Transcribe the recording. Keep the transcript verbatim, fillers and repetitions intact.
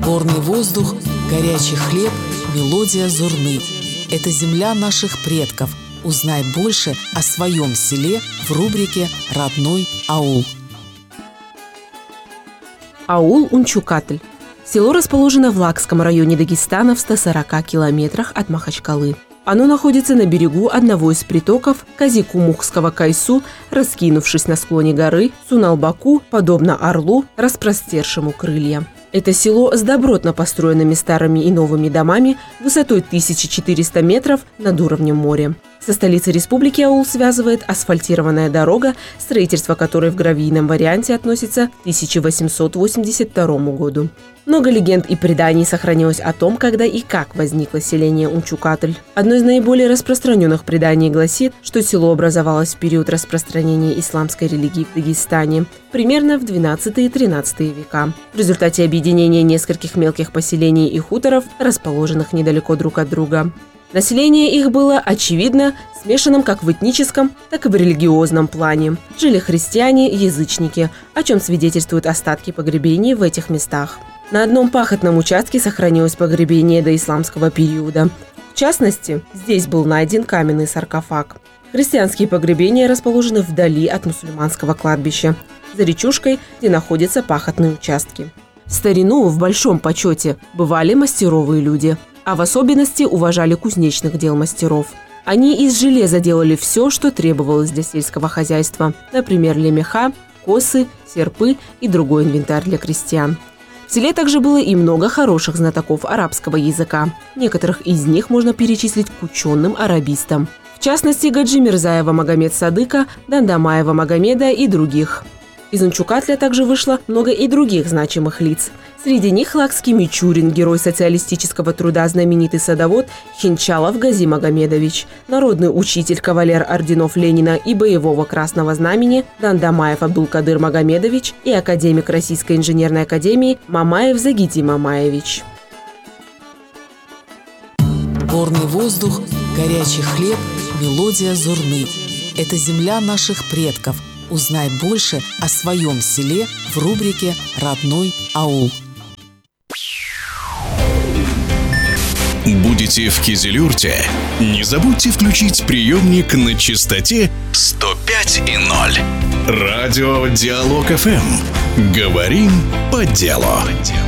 Горный воздух, горячий хлеб, мелодия зурны. Это земля наших предков. Узнай больше о своем селе в рубрике «Родной аул». Аул Унчукатль. Село расположено в Лакском районе Дагестана в ста сорока километрах от Махачкалы. Оно находится на берегу одного из притоков Казикумухского Кайсу, раскинувшись на склоне горы Суналбаку, подобно орлу, распростершему крылья. Это село с добротно построенными старыми и новыми домами высотой тысяча четыреста метров над уровнем моря. Со столицей республики аул связывает асфальтированная дорога, строительство которой в гравийном варианте относится к тысяча восемьсот восемьдесят второму году. Много легенд и преданий сохранилось о том, когда и как возникло селение Унчукатль. Одно из наиболее распространенных преданий гласит, что село образовалось в период распространения исламской религии в Дагестане, примерно в двенадцатый-тринадцатый века. В результате объединения нескольких мелких поселений и хуторов, расположенных недалеко друг от друга. Население их было, очевидно, смешанным как в этническом, так и в религиозном плане. Жили христиане и язычники, о чем свидетельствуют остатки погребений в этих местах. На одном пахотном участке сохранилось погребение до исламского периода. В частности, здесь был найден каменный саркофаг. Христианские погребения расположены вдали от мусульманского кладбища, за речушкой, где находятся пахотные участки. В старину в большом почете бывали мастеровые люди, а в особенности уважали кузнечных дел мастеров. Они из железа делали все, что требовалось для сельского хозяйства, например, лемеха, косы, серпы и другой инвентарь для крестьян. В селе также было и много хороших знатоков арабского языка. Некоторых из них можно перечислить к ученым-арабистам. В частности, Гаджи Мирзаева Магомед Садыка, Дандамаева Магомеда и других. Из Унчукатля также вышло много и других значимых лиц. Среди них Лакский Мичурин, герой социалистического труда, знаменитый садовод Хинчалов Гази Магомедович, народный учитель, кавалер орденов Ленина и боевого Красного Знамени Дандамаев Абдулкадыр Магомедович и академик Российской инженерной академии Мамаев Загиди Мамаевич. Горный воздух, горячий хлеб, мелодия зурны. Это земля наших предков. Узнай больше о своем селе в рубрике «Родной аул». Будете в Кизилюрте? Не забудьте включить приемник на частоте сто пять и ноль. Радио Диалог эф эм. Говорим по делу.